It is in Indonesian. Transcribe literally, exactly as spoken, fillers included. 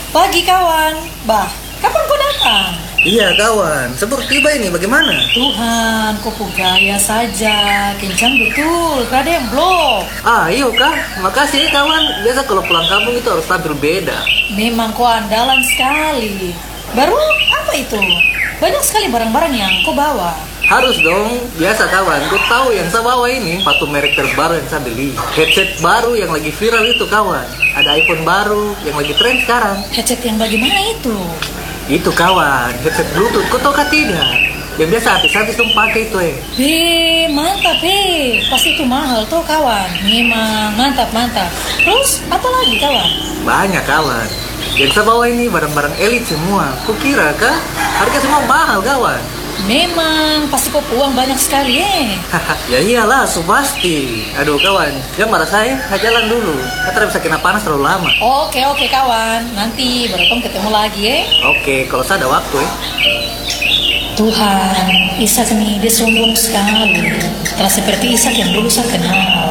Pagi kawan, bah, kapan kau datang? Iya kawan, sebelum tiba ini bagaimana? Tuhan, kau gaya saja, kencang betul, gak ada yang blok. Ah iya kah, makasih ya kawan. Biasa kalau pulang kampung itu harus tampil beda. Memang kau andalan sekali. Baru apa itu? Banyak sekali barang-barang yang kau bawa. Harus dong, biasa kawan. Kau tahu yang saya bawa ini sepatu merek terbaru yang saya beli. Headset baru yang lagi viral itu kawan. Ada iPhone baru yang lagi tren sekarang. Headset yang bagaimana itu? Itu kawan, headset Bluetooth. Kau tahu kah tidak? Yang biasa artis-artis tuh pakai itu eh. Hei, mantap hei. Pasti itu mahal tuh kawan. Memang mantap mantap. Terus apa lagi kawan? Banyak kawan. Yang saya bawa ini barang-barang elit semua. Kau kira kah? Harga semua mahal kawan. Memang pasti kau uang banyak sekali eh. Ya iyalah, so pasti. Aduh kawan, jangan marah saya, saya jalan dulu. Kita bisa kena panas terlalu lama. Oke oke kawan, nanti baru ketemu lagi eh. Oke, kalau saya ada waktu ya. Tuhan, Ishak nih dia sombong sekali. Telah seperti Ishak yang dulu saya kenal.